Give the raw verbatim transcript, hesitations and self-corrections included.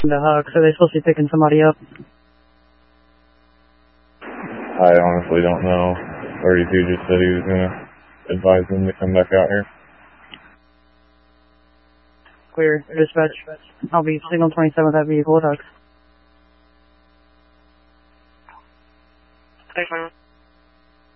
The Huck, so they're supposed to be picking somebody up. I honestly don't know. thirty-two just said he was going to advise them to come back out here. Clear, dispatch. I'll be signal twenty-seven with that vehicle, Huck. Thanks, man.